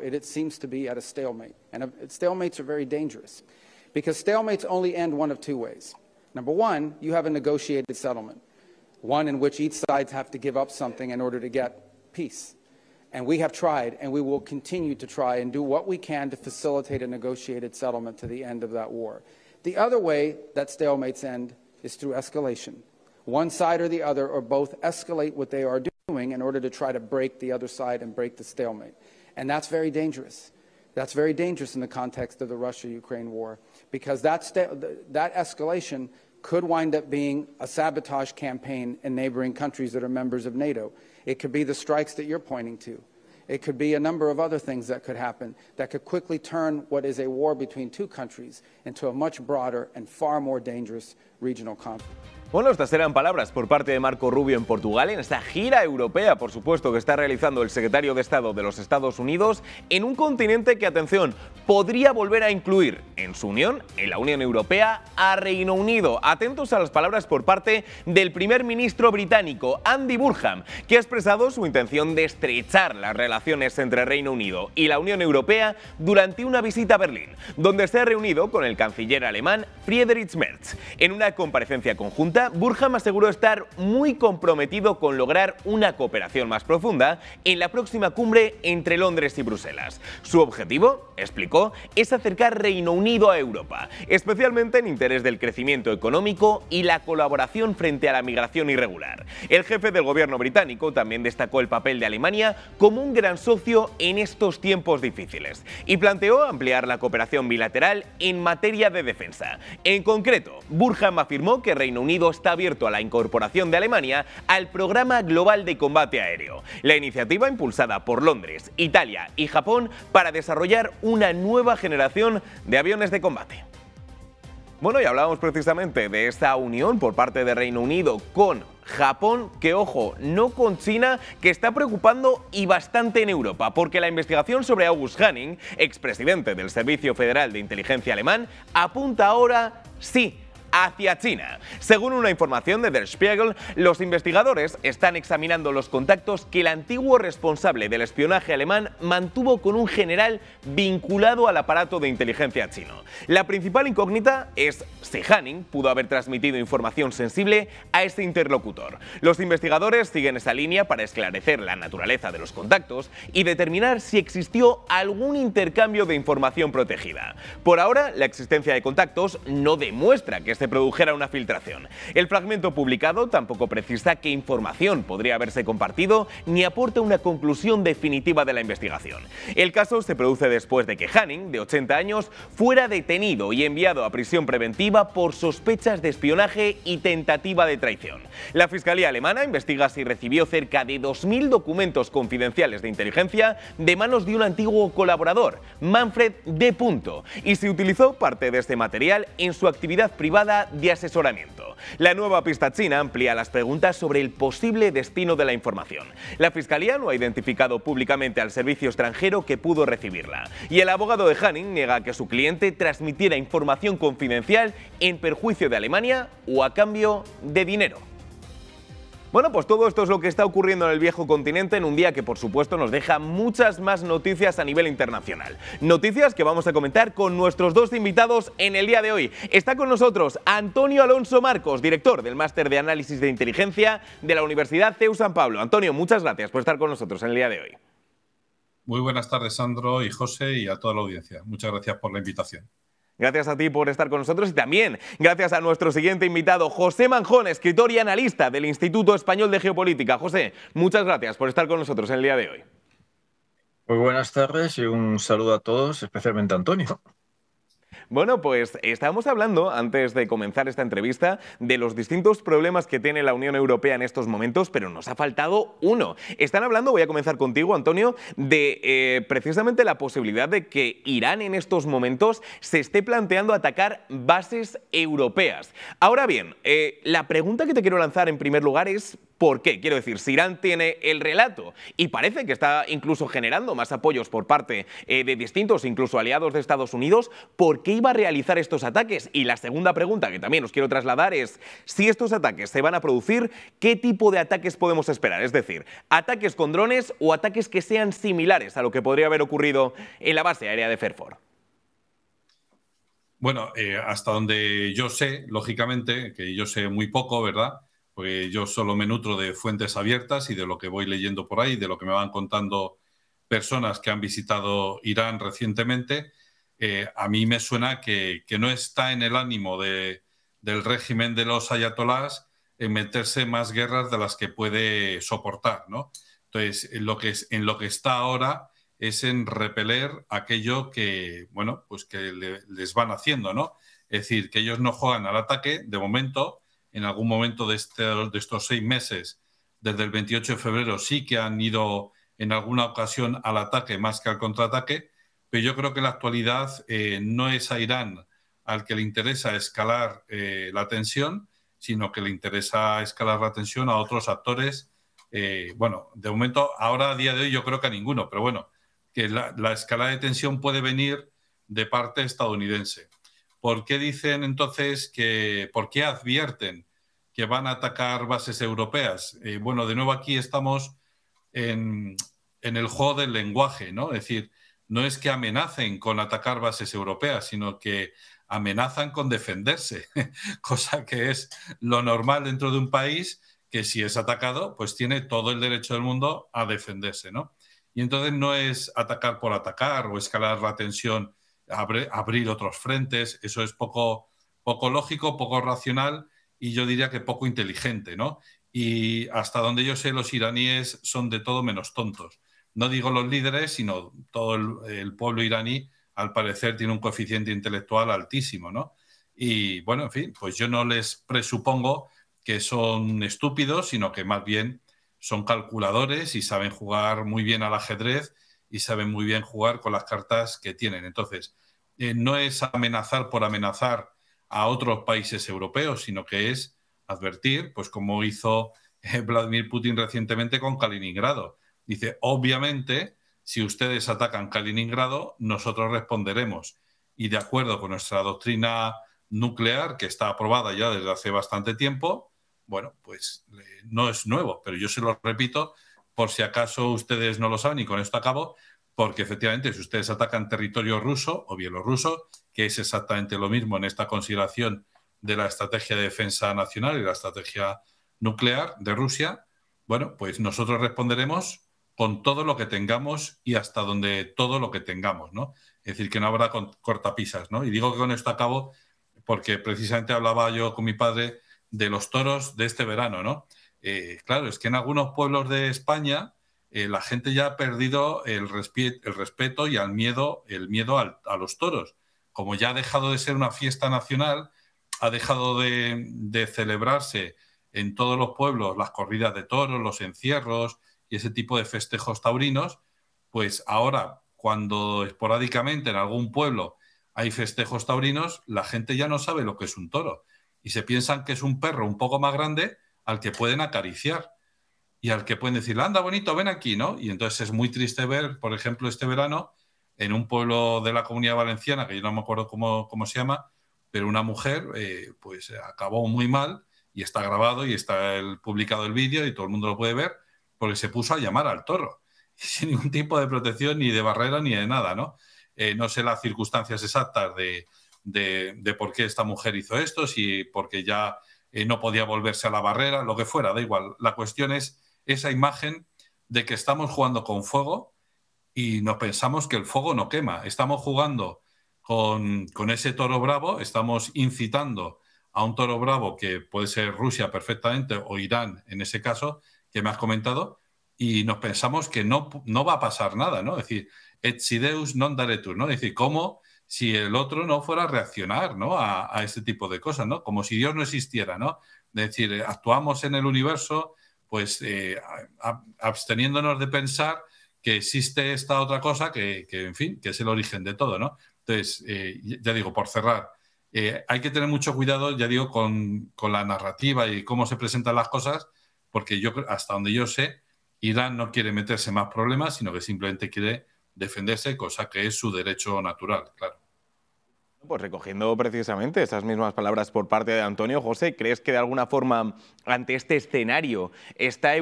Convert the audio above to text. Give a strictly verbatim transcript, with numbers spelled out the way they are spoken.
it, it seems to be at a stalemate. And uh, stalemates are very dangerous because stalemates only end one of two ways. Number one, you have a negotiated settlement, one in which each side have to give up something in order to get peace. And we have tried, and we will continue to try and do what we can to facilitate a negotiated settlement to the end of that war. The other way that stalemates end is through escalation. One side or the other, or both, escalate what they are doing in order to try to break the other side and break the stalemate. And that's very dangerous. That's very dangerous in the context of the Russia-Ukraine war, because that, that escalation could wind up being a sabotage campaign in neighboring countries that are members of NATO. It could be the strikes that you're pointing to. It could be a number of other things that could happen that could quickly turn what is a war between two countries into a much broader and far more dangerous regional conflict. Bueno, estas eran palabras por parte de Marco Rubio en Portugal, en esta gira europea, por supuesto, que está realizando el secretario de Estado de los Estados Unidos en un continente que, atención, podría volver a incluir en su unión, en la Unión Europea, a Reino Unido. Atentos a las palabras por parte del primer ministro británico, Andy Burnham, que ha expresado su intención de estrechar las relaciones entre Reino Unido y la Unión Europea durante una visita a Berlín, donde se ha reunido con el canciller alemán Friedrich Merz. En una comparecencia conjunta, Burnham aseguró estar muy comprometido con lograr una cooperación más profunda en la próxima cumbre entre Londres y Bruselas. Su objetivo, explicó, es acercar Reino Unido a Europa, especialmente en interés del crecimiento económico y la colaboración frente a la migración irregular. El jefe del gobierno británico también destacó el papel de Alemania como un gran socio en estos tiempos difíciles y planteó ampliar la cooperación bilateral en materia de defensa. En concreto, Burnham afirmó que Reino Unido está abierto a la incorporación de Alemania al Programa Global de Combate Aéreo, la iniciativa impulsada por Londres, Italia y Japón para desarrollar una nueva generación de aviones de combate. Bueno, y hablábamos precisamente de esta unión por parte de Reino Unido con Japón, que ojo, no con China, que está preocupando y bastante en Europa, porque la investigación sobre August Hanning, expresidente del Servicio Federal de Inteligencia alemán, apunta ahora, sí, hacia China. Según una información de Der Spiegel, los investigadores están examinando los contactos que el antiguo responsable del espionaje alemán mantuvo con un general vinculado al aparato de inteligencia chino. La principal incógnita es si Hanning pudo haber transmitido información sensible a este interlocutor. Los investigadores siguen esa línea para esclarecer la naturaleza de los contactos y determinar si existió algún intercambio de información protegida. Por ahora, la existencia de contactos no demuestra que se produjera una filtración. El fragmento publicado tampoco precisa qué información podría haberse compartido ni aporta una conclusión definitiva de la investigación. El caso se produce después de que Hanning, de ochenta años, fuera detenido y enviado a prisión preventiva por sospechas de espionaje y tentativa de traición. La Fiscalía alemana investiga si recibió cerca de dos mil documentos confidenciales de inteligencia de manos de un antiguo colaborador, Manfred D. y si utilizó parte de este material en su actividad privada de asesoramiento. La nueva pista china amplía las preguntas sobre el posible destino de la información. La Fiscalía no ha identificado públicamente al servicio extranjero que pudo recibirla, y el abogado de Hanning niega que su cliente transmitiera información confidencial en perjuicio de Alemania o a cambio de dinero. Bueno, pues todo esto es lo que está ocurriendo en el viejo continente en un día que, por supuesto, nos deja muchas más noticias a nivel internacional. Noticias que vamos a comentar con nuestros dos invitados en el día de hoy. Está con nosotros Antonio Alonso Marcos, director del Máster de Análisis de Inteligencia de la Universidad C E U San Pablo. Antonio, muchas gracias por estar con nosotros en el día de hoy. Muy buenas tardes, Sandro y José, y a toda la audiencia. Muchas gracias por la invitación. Gracias a ti por estar con nosotros y también gracias a nuestro siguiente invitado, José Manjón, escritor y analista del Instituto Español de Geopolítica. José, muchas gracias por estar con nosotros en el día de hoy. Muy buenas tardes y un saludo a todos, especialmente a Antonio. Bueno, pues estábamos hablando, antes de comenzar esta entrevista, de los distintos problemas que tiene la Unión Europea en estos momentos, pero nos ha faltado uno. Están hablando, voy a comenzar contigo, Antonio, de eh, precisamente la posibilidad de que Irán en estos momentos se esté planteando atacar bases europeas. Ahora bien, eh, la pregunta que te quiero lanzar en primer lugar es ¿Por qué? Quiero decir, si Irán tiene el relato y parece que está incluso generando más apoyos por parte eh, de distintos, incluso aliados de Estados Unidos, ¿por qué iba a realizar estos ataques? Y la segunda pregunta que también os quiero trasladar es, si estos ataques se van a producir, ¿qué tipo de ataques podemos esperar? Es decir, ¿ataques con drones o ataques que sean similares a lo que podría haber ocurrido en la base aérea de Fairford? Bueno, eh, hasta donde yo sé, lógicamente, que yo sé muy poco, ¿verdad? Porque yo solo me nutro de fuentes abiertas y de lo que voy leyendo por ahí, de lo que me van contando personas que han visitado Irán recientemente. Eh, a mí me suena que, que no está en el ánimo de, del régimen de los ayatolás en meterse más guerras de las que puede soportar, ¿no? Entonces, en lo que, es, en lo que está ahora es en repeler aquello que, bueno, pues que le, les van haciendo, ¿no? Es decir, que ellos no juegan al ataque de momento. En algún momento de, este, de estos seis meses, desde el veintiocho de febrero, sí que han ido en alguna ocasión al ataque más que al contraataque, pero yo creo que en la actualidad eh, no es a Irán al que le interesa escalar eh, la tensión, sino que le interesa escalar la tensión a otros actores. Eh, bueno, de momento, ahora a día de hoy yo creo que a ninguno, pero bueno, que la, la escalada de tensión puede venir de parte estadounidense. ¿Por qué dicen entonces que, por qué advierten que van a atacar bases europeas? Eh, bueno, de nuevo aquí estamos en, en el juego del lenguaje, ¿no? Es decir, no es que amenacen con atacar bases europeas, sino que amenazan con defenderse, cosa que es lo normal dentro de un país que si es atacado, pues tiene todo el derecho del mundo a defenderse, ¿no? Y entonces no es atacar por atacar o escalar la tensión, Abre, abrir otros frentes. Eso es poco, poco lógico, poco racional y yo diría que poco inteligente, ¿no? Y hasta donde yo sé, los iraníes son de todo menos tontos. No digo los líderes, sino todo el, el pueblo iraní, al parecer, tiene un coeficiente intelectual altísimo, ¿no? Y bueno, en fin, pues yo no les presupongo que son estúpidos, sino que más bien son calculadores y saben jugar muy bien al ajedrez y saben muy bien jugar con las cartas que tienen. Entonces, eh, no es amenazar por amenazar a otros países europeos, sino que es advertir, pues como hizo eh, Vladimir Putin recientemente con Kaliningrado. Dice, obviamente, si ustedes atacan Kaliningrado, nosotros responderemos. Y de acuerdo con nuestra doctrina nuclear, que está aprobada ya desde hace bastante tiempo, bueno, pues eh, no es nuevo, pero yo se lo repito, por si acaso ustedes no lo saben, y con esto acabo, porque efectivamente si ustedes atacan territorio ruso o bielorruso, que es exactamente lo mismo en esta consideración de la estrategia de defensa nacional y la estrategia nuclear de Rusia, bueno, pues nosotros responderemos con todo lo que tengamos y hasta donde todo lo que tengamos, ¿no? Es decir, que no habrá cortapisas, ¿no? Y digo que con esto acabo porque precisamente hablaba yo con mi padre de los toros de este verano, ¿no? Eh, claro, es que en algunos pueblos de España eh, la gente ya ha perdido el, respe el respeto y el miedo, el miedo al, a los toros. Como ya ha dejado de ser una fiesta nacional, ha dejado de, de celebrarse en todos los pueblos las corridas de toros, los encierros y ese tipo de festejos taurinos, pues ahora, cuando esporádicamente en algún pueblo hay festejos taurinos, la gente ya no sabe lo que es un toro y se piensan que es un perro un poco más grande al que pueden acariciar y al que pueden decir, anda bonito, ven aquí, ¿no? Y entonces es muy triste ver, por ejemplo, este verano, en un pueblo de la Comunidad Valenciana, que yo no me acuerdo cómo, cómo se llama, pero una mujer eh, pues acabó muy mal y está grabado y está el, publicado el vídeo y todo el mundo lo puede ver, porque se puso a llamar al toro, sin ningún tipo de protección, ni de barrera, ni de nada, ¿no? Eh, no sé las circunstancias exactas de, de, de por qué esta mujer hizo esto, si porque ya eh, no podía volverse a la barrera, lo que fuera, da igual. La cuestión es esa imagen de que estamos jugando con fuego y nos pensamos que el fuego no quema. Estamos jugando con, con ese toro bravo, estamos incitando a un toro bravo que puede ser Rusia perfectamente o Irán en ese caso, que me has comentado, y nos pensamos que no, no va a pasar nada, ¿no? Es decir, et si Deus non daretur, ¿no? Es decir, como si el otro no fuera a reaccionar, ¿no? A, a este tipo de cosas, ¿no? Como si Dios no existiera, ¿no? Es decir, actuamos en el universo, pues eh, a, absteniéndonos de pensar que existe esta otra cosa que, que, en fin, que es el origen de todo, ¿no? Entonces, eh, ya digo, por cerrar, eh, hay que tener mucho cuidado, ya digo, con, con la narrativa y cómo se presentan las cosas, porque yo hasta donde yo sé, Irán no quiere meterse más problemas, sino que simplemente quiere defenderse, cosa que es su derecho natural, claro. Pues recogiendo precisamente esas mismas palabras por parte de Antonio, José, ¿crees que de alguna forma ante este escenario está